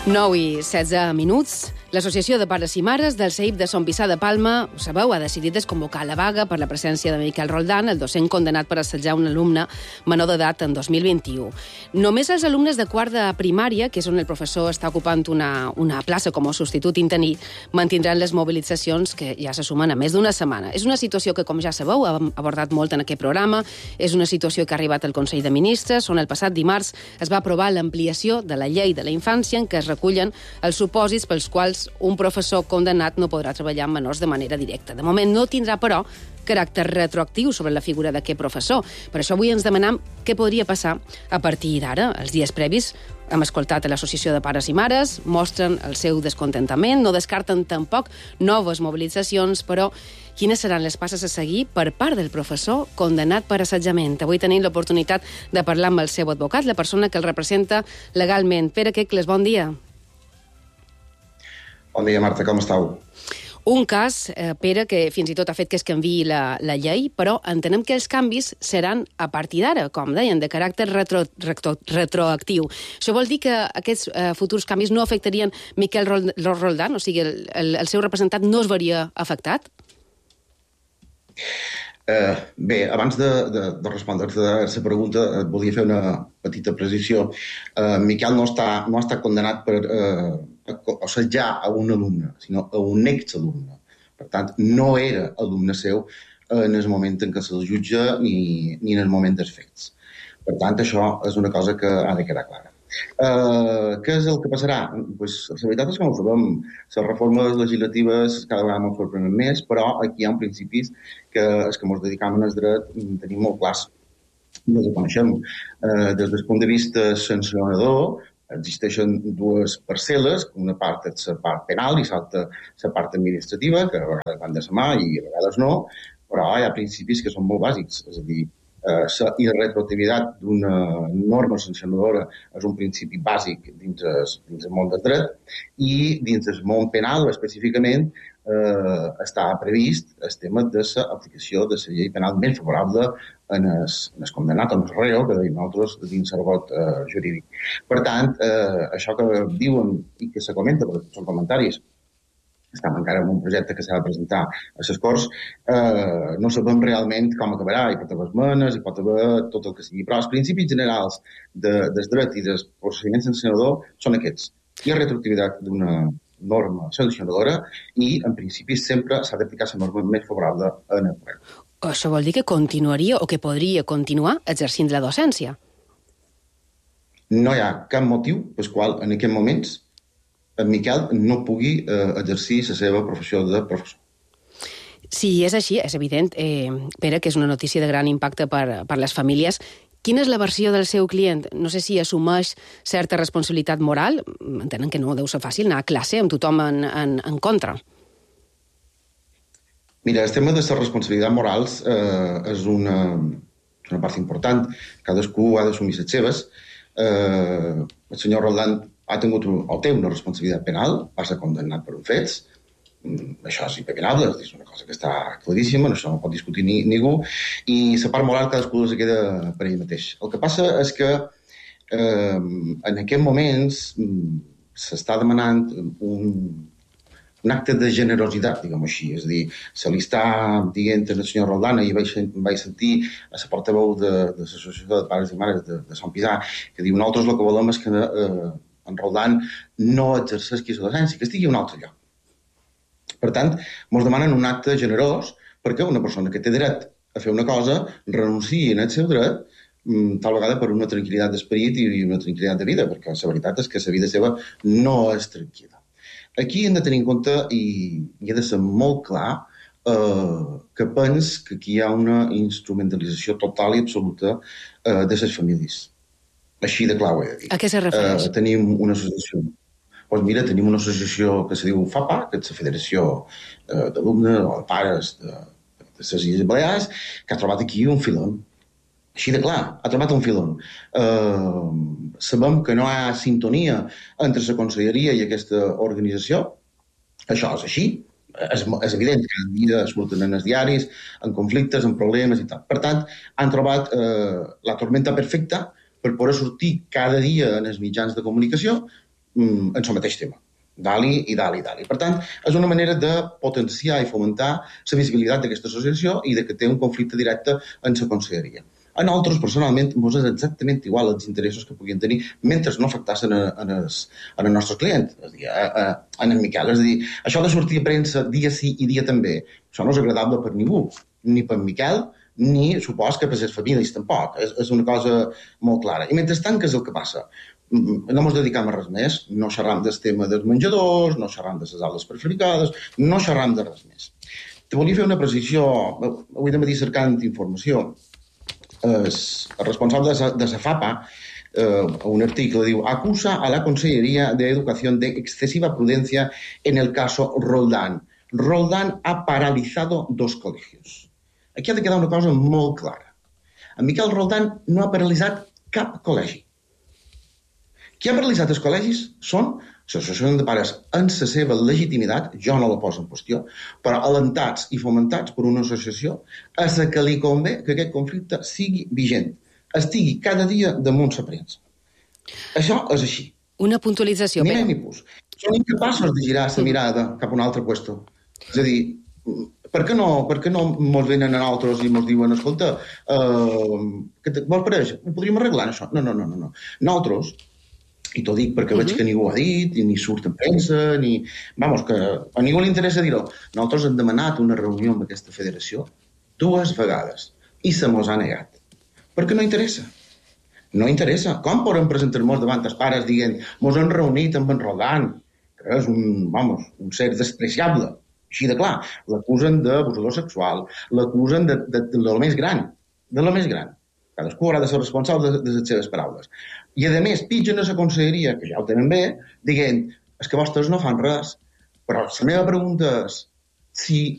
9:16. L'Associació de Pares i Mares del CEIP de Sant Vicent de Palma, ho sabeu, ha decidit desconvocar la vaga per la presència de Miquel Roldán, el docent condemnat per assetjar un alumne menor d'edat en 2021. Només els alumnes de quart de primària, que és on el professor està ocupant una plaça com a substitut interí, mantindran les mobilitzacions que ja se sumen a més d'una setmana. És una situació que, com ja sabeu, hem abordat molt en aquest programa. És una situació que ha arribat al Consell de Ministres, on el passat dimarts es va aprovar l'ampliació de la llei de la infància en què es recullen els supòsits pels quals un professor condemnat no podrà treballar amb menors de manera directa. De moment no tindrà, però, caràcter retroactiu sobre la figura d'aquest professor. Per això avui ens demanam què podria passar a partir d'ara. Els dies previs hem escoltat a l'Associació de Pares i Mares, mostren el seu descontentament, no descarten tampoc noves mobilitzacions, però quines seran les passes a seguir per part del professor condemnat per assetjament? Avui tenim l'oportunitat de parlar amb el seu advocat, la persona que el representa legalment. Pere Quecles, bon dia. Bon dia, Marta, com estàu? Un cas, Pere, que fins i tot ha fet que es canviï la llei, però entenem que els canvis seran a partir d'ara, com deien, de caràcter retroactiu. Això vol dir que aquests futurs canvis no afectarien Miquel Roldán, o sigui, el seu representant no es veuria afectat? Bé, abans de respondre-te a aquesta pregunta, et volia fer una petita precisió. Miquel no està condemnat per assetjar a un alumne, sinó a un exalumne. Per tant, no era alumne seu en el moment en què se'l jutja ni en el moment dels fets. Per tant, això és una cosa que ha de quedar clara. Què és el que passarà? Pues, la veritat és que no ho sabem. Les reformes legislatives cada vegada ens sorprenen més, però aquí hi ha un principis que els que ens dedicam al dret tenim molt clars i els coneixem. Des del punt de vista sancionador, existeixen dues parcel·les, una part és la part penal i l'altra la part administrativa, que a vegades van de la mà i a vegades no, però hi ha principis que són molt bàsics, és a dir, la irretroactivitat d'una norma sancionadora és un principi bàsic dins el món del dret i dins el món penal específicament està previst el tema de l'aplicació de la llei penal més favorable en el condemnat, en el reo, que deim nosaltres dins l'argot jurídic. Per tant, això que diuen i que se comenta, perquè són comentaris, estem encara en un projecte que s'ha de presentar a les Corts, no sabem realment com acabarà, hi pot haver esmenes, hi pot haver tot el que sigui, però els principis generals del dret i del procediment sancionador són aquests. Hi ha retroactivitat d'una norma sancionadora i, en principi, sempre s'ha d'aplicar la norma més favorable en el reo. Això vol dir que continuaria o que podria continuar exercint la docència? No hi ha cap motiu pel qual en aquests moments en Miquel no pugui exercir la seva professió de professor. Si és així, és evident, Pere, que és una notícia de gran impacte per les famílies. Quina és la versió del seu client? No sé si assumeix certa responsabilitat moral. Entenen que no deu ser fàcil anar a classe amb tothom en contra. Mira, el tema de les responsabilitats morals és una part important. Cadascú ha d'assumir les seves. El senyor Roldán ha tingut o té una responsabilitat penal, va ser condemnat per uns fets. Això és impepinable, és una cosa que està claríssima, això no pot discutir ningú, i la part moral cadascú se queda per ell mateix. El que passa és que en aquests moments s'està demanant un acte de generositat, diguem així, és a dir, se li està dient al senyor Roldán, i vaig sentir a la portaveu de l'Associació de Pares i Mares de Sant Pisà, que diu, nosaltres el que volem és que en Roldán no exerceixi la docència, que estigui a un altre lloc. Per tant, ens demanen un acte generós perquè una persona que té dret a fer una cosa renunciï en el seu dret tal vegada per una tranquil·litat d'esperit i una tranquil·litat de vida, perquè la veritat és que la vida seva no és tranquil·la. Aquí hem de tenir en compte i ha de ser molt clar que pens que aquí hi ha una instrumentalització total i absoluta de les famílies. Així de clar ho he de dir. A què se refereix? Tenim una associació. Doncs mira, tenim una associació que se diu FAPA, que és la Federació d'Alumnes o de Pares de les Illes Balears, que ha trobat aquí un filon. Així de clar, ha trobat un filon. Sabem que no hi ha sintonia entre la conselleria i aquesta organització. Això és així. És evident que cada dia surten en els diaris, en conflictes, en problemes i tal. Per tant, han trobat la tormenta perfecta per poder sortir cada dia en els mitjans de comunicació en el mateix tema. Dali i dali, dali. Per tant, és una manera de potenciar i fomentar la visibilitat d'aquesta associació i de que té un conflicte directe amb la conselleria. A nosaltres, personalment, ens és exactament igual els interessos que puguin tenir mentre no afectassin en els nostres clients, és a dir, en el Miquel. És a dir, això de sortir a premsa dia sí i dia també, això no és agradable per ningú, ni per Miquel, ni supos que per les famílies tampoc. És una cosa molt clara. I mentrestant, què és el que passa? No ens dedicam a res més, no xerram del tema dels menjadors, no xerram de les aules prefabricades, no xerram de res més. Te volia fer una precisió, avui de matí cercant informació. El responsable de la FAPA, un artículo, diu, acusa a la Consellería de Educación de excesiva prudencia en el caso Roldán. Roldán ha paralizado 2 colegios. Aquí ha de quedar una cosa molt clara. En Miquel Roldán no ha paralitzat cap col·legi. Qui ha paralitzat els col·legis són l'associació de pares en la seva legitimitat, jo no la poso en qüestió, però alentats i fomentats per una associació a la que li convé que aquest conflicte sigui vigent, estigui cada dia damunt la premsa. Això és així. Una puntualització, ni però... Ni pus. Són incapaços de girar la mirada cap a un altre puesto. És a dir, per què no mos venen a nosaltres i mos diuen, escolta, vols pareix? Ho podríem arreglar, això? No. Nosaltres, i t'ho dic perquè veig que ningú ho ha dit, i ni surt en premsa, ni... Vamos, que a ningú li interessa dir-ho. Nosaltres hem demanat una reunió amb aquesta federació 2 vegades i se mos ha negat. Perquè no interessa. No interessa. Com podem presentar-nos davant els pares dient mos hem reunit amb en Roldán, que és un ser despreciable, així de clar. L'acusen d'abusador sexual, l'acusen de lo més gran, Cadascú haurà de ser responsable de les seves paraules. I, a més, pitgen a la conselleria, que ja ho tenen bé, dient, és que vostres no fan res. Però la meva pregunta és, si